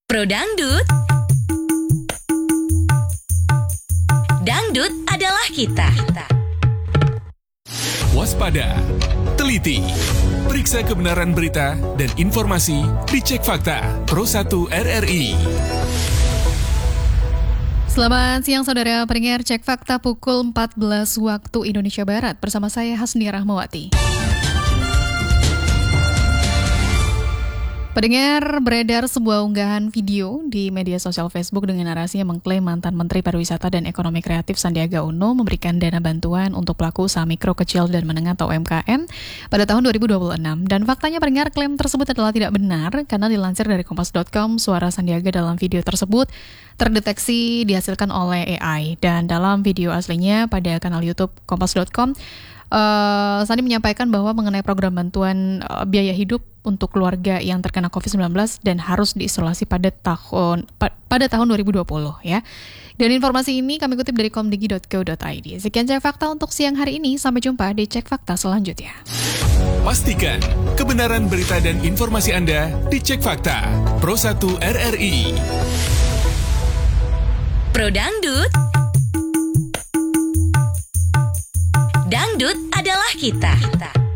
Pro Dangdut. Dangdut adalah kita. Waspada, teliti, periksa kebenaran berita dan informasi di Cek Fakta Pro 1 RRI. Selamat siang saudara pendengar Cek Fakta pukul 14 waktu Indonesia Barat bersama saya Hasni Rahmawati. Pendengar, beredar sebuah unggahan video di media sosial Facebook dengan narasi yang mengklaim mantan Menteri Pariwisata dan Ekonomi Kreatif Sandiaga Uno memberikan dana bantuan untuk pelaku usaha mikro, kecil, dan menengah atau UMKM pada tahun 2026. Dan faktanya pendengar, klaim tersebut adalah tidak benar karena dilansir dari Kompas.com, suara Sandiaga dalam video tersebut terdeteksi dihasilkan oleh AI. Dan dalam video aslinya pada kanal YouTube Kompas.com, Sandi menyampaikan bahwa mengenai program bantuan biaya hidup untuk keluarga yang terkena COVID-19 dan harus diisolasi pada tahun 2020 ya. Dan informasi ini kami kutip dari komdigi.co.id. Sekian Cek Fakta untuk siang hari ini. Sampai jumpa di Cek Fakta selanjutnya. Pastikan kebenaran berita dan informasi Anda di Cek Fakta Pro 1 RRI. Pro Dangdut. Dangdut adalah kita.